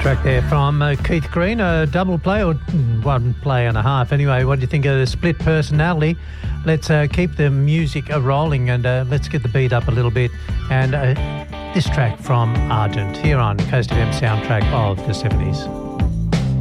track there from Keith Green, a double play or one play and a half. Anyway, what do you think of the split personality? Let's keep the music rolling and let's get the beat up a little bit. And this track from Argent here on Coast FM soundtrack of the 70s.